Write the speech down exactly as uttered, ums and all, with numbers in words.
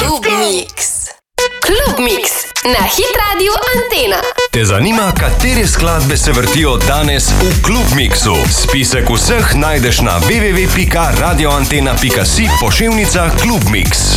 Klub Mix. Klub Mix na Hit Radio Antena. Te zanima, katere skladbe se vrtijo danes v Klub Mixu? Spisek vseh najdeš na w w w pika radioantena pika si poševnica Klub Mix.